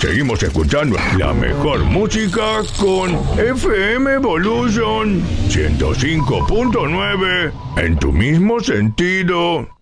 Seguimos escuchando la mejor música con FM Evolution 105.9 en tu mismo sentido.